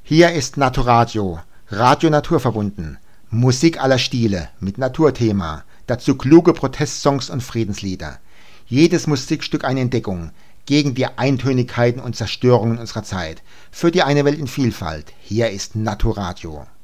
Hier ist Naturadio, Radio naturverbunden, Musik aller Stile mit Naturthema, dazu kluge Protestsongs und Friedenslieder. Jedes Musikstück eine Entdeckung gegen die Eintönigkeiten und Zerstörungen unserer Zeit, für die eine Welt in Vielfalt. Hier ist Naturadio.